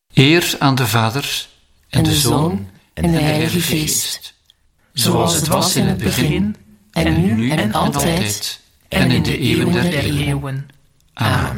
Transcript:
Eer aan de Vader, en de Zoon, en de Heilige Geest. Zoals het was in het begin, en nu en altijd, en in de eeuwen der eeuwen. Amen.